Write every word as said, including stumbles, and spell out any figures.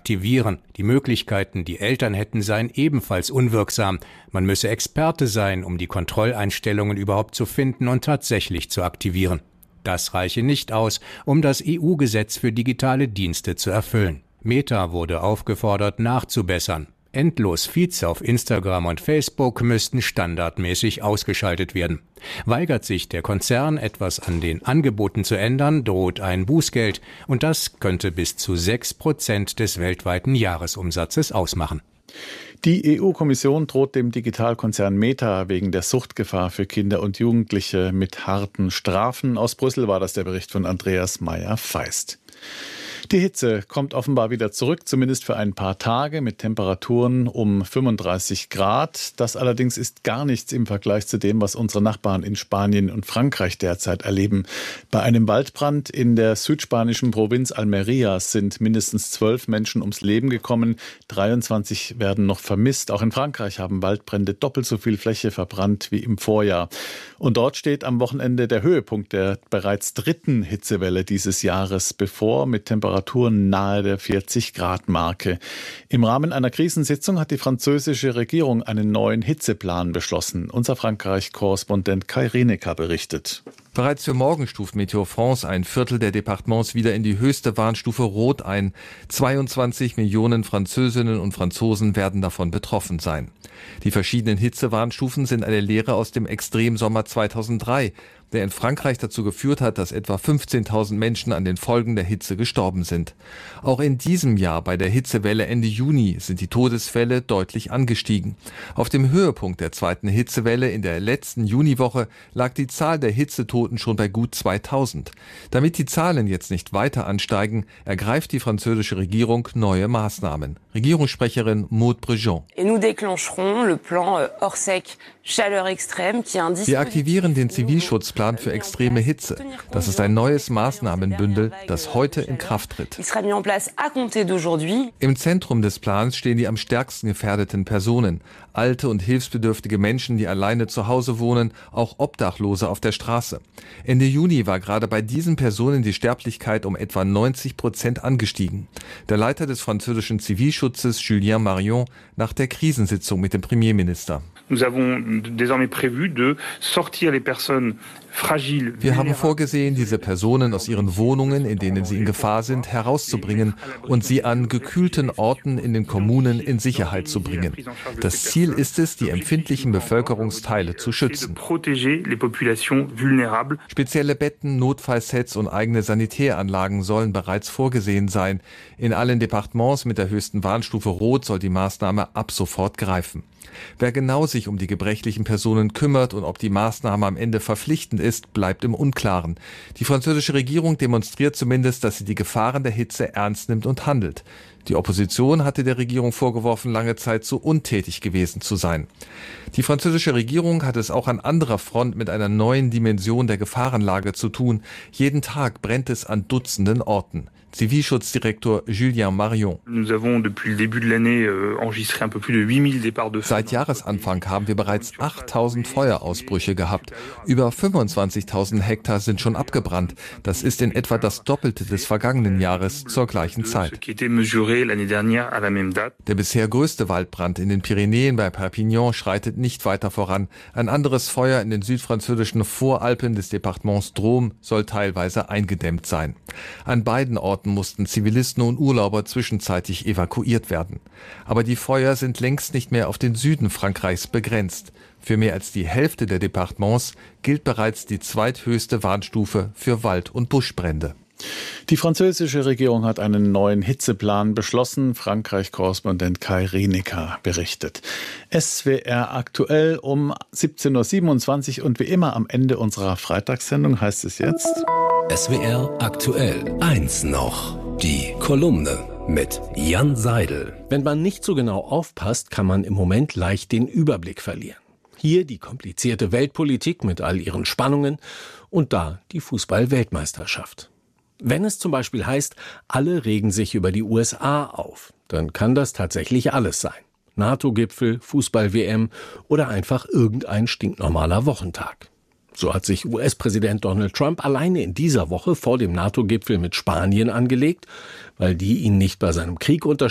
aktivieren. Die Möglichkeiten, die Eltern hätten, seien ebenfalls unwirksam. Man müsse Experte sein, um die Kontrolleinstellungen überhaupt zu finden und tatsächlich zu aktivieren. Das reiche nicht aus, um das E U-Gesetz für digitale Dienste zu erfüllen. Meta wurde aufgefordert, nachzubessern. Endlos Feeds auf Instagram und Facebook müssten standardmäßig ausgeschaltet werden. Weigert sich der Konzern, etwas an den Angeboten zu ändern, droht ein Bußgeld, und das könnte bis zu sechs Prozent des weltweiten Jahresumsatzes ausmachen. Die E U-Kommission droht dem Digitalkonzern Meta wegen der Suchtgefahr für Kinder und Jugendliche mit harten Strafen. Aus Brüssel war das der Bericht von Andreas Meyer-Feist. Die Hitze kommt offenbar wieder zurück, zumindest für ein paar Tage mit Temperaturen um fünfunddreißig Grad. Das allerdings ist gar nichts im Vergleich zu dem, was unsere Nachbarn in Spanien und Frankreich derzeit erleben. Bei einem Waldbrand in der südspanischen Provinz Almería sind mindestens zwölf Menschen ums Leben gekommen. dreiundzwanzig werden noch vermisst. Auch in Frankreich haben Waldbrände doppelt so viel Fläche verbrannt wie im Vorjahr. Und dort steht am Wochenende der Höhepunkt der bereits dritten Hitzewelle dieses Jahres bevor, mit Temperaturen nahe der vierzig Grad Marke. Im Rahmen einer Krisensitzung hat die französische Regierung einen neuen Hitzeplan beschlossen. Unser Frankreich-Korrespondent Kai Rineker berichtet. Bereits für morgen stuft Météo France ein Viertel der Departements wieder in die höchste Warnstufe Rot ein. zweiundzwanzig Millionen Französinnen und Franzosen werden davon betroffen sein. Die verschiedenen Hitzewarnstufen sind eine Lehre aus dem Extremsommer zweitausenddrei, der in Frankreich dazu geführt hat, dass etwa fünfzehntausend Menschen an den Folgen der Hitze gestorben sind. Auch in diesem Jahr bei der Hitzewelle Ende Juni sind die Todesfälle deutlich angestiegen. Auf dem Höhepunkt der zweiten Hitzewelle in der letzten Juniwoche lag die Zahl der Hitzetoten schon bei gut zweitausend. Damit die Zahlen jetzt nicht weiter ansteigen, ergreift die französische Regierung neue Maßnahmen. Regierungssprecherin Maud Brejon. Wir aktivieren den Zivilschutzplan für extreme Hitze. Das ist ein neues Maßnahmenbündel, das heute in Kraft tritt. Im Zentrum des Plans stehen die am stärksten gefährdeten Personen. Alte und hilfsbedürftige Menschen, die alleine zu Hause wohnen, auch Obdachlose auf der Straße. Ende Juni war gerade bei diesen Personen die Sterblichkeit um etwa neunzig Prozent angestiegen. Der Leiter des französischen Zivilschutzes, Julien Marion, nach der Krisensitzung mit dem Premierminister. Wir haben vorgesehen, diese Personen aus ihren Wohnungen, in denen sie in Gefahr sind, herauszubringen und sie an gekühlten Orten in den Kommunen in Sicherheit zu bringen. Das Ziel ist es, die empfindlichen Bevölkerungsteile zu schützen. Spezielle Betten, Notfallsets und eigene Sanitäranlagen sollen bereits vorgesehen sein. In allen Departements mit der höchsten Warnstufe Rot soll die Maßnahme ab sofort greifen. Wer genau sich um die gebrechlichen Personen kümmert und ob die Maßnahme am Ende verpflichtend ist, bleibt im Unklaren. Die französische Regierung demonstriert zumindest, dass sie die Gefahren der Hitze ernst nimmt und handelt. Die Opposition hatte der Regierung vorgeworfen, lange Zeit zu untätig gewesen zu sein. Die französische Regierung hat es auch an anderer Front mit einer neuen Dimension der Gefahrenlage zu tun. Jeden Tag brennt es an Dutzenden Orten. Zivilschutzdirektor Julien Marion. Seit Jahresanfang haben wir bereits achttausend Feuerausbrüche gehabt. Über fünfundzwanzigtausend Hektar sind schon abgebrannt. Das ist in etwa das Doppelte des vergangenen Jahres zur gleichen Zeit. Der bisher größte Waldbrand in den Pyrenäen bei Perpignan schreitet nicht weiter voran. Ein anderes Feuer in den südfranzösischen Voralpen des Departements Drôme soll teilweise eingedämmt sein. An beiden Orten mussten Zivilisten und Urlauber zwischenzeitlich evakuiert werden. Aber die Feuer sind längst nicht mehr auf den Süden Frankreichs begrenzt. Für mehr als die Hälfte der Departements gilt bereits die zweithöchste Warnstufe für Wald- und Buschbrände. Die französische Regierung hat einen neuen Hitzeplan beschlossen. Frankreich-Korrespondent Kai Rineker berichtet. S W R aktuell um siebzehn Uhr siebenundzwanzig und wie immer am Ende unserer Freitagssendung heißt es jetzt: S W R aktuell. Eins noch. Die Kolumne mit Jan Seidel. Wenn man nicht so genau aufpasst, kann man im Moment leicht den Überblick verlieren. Hier die komplizierte Weltpolitik mit all ihren Spannungen und da die Fußball-Weltmeisterschaft. Wenn es zum Beispiel heißt, alle regen sich über die U S A auf, dann kann das tatsächlich alles sein. NATO-Gipfel, Fußball-W M oder einfach irgendein stinknormaler Wochentag. So hat sich U S-Präsident Donald Trump alleine in dieser Woche vor dem NATO-Gipfel mit Spanien angelegt, weil die ihn nicht bei seinem Krieg unterstützen.